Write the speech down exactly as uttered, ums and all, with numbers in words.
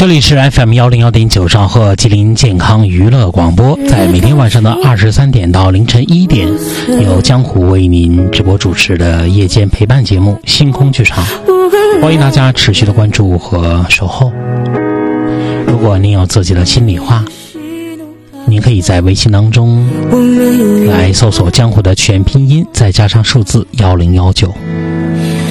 这里是 F M 一零一点九兆赫吉林健康娱乐广播，在每天晚上的二十三点到凌晨一点，由江湖为您直播主持的夜间陪伴节目《星空剧场》，欢迎大家持续的关注和守候。如果您有自己的心里话，您可以在微信当中来搜索江湖的全拼音，再加上数字幺零幺九。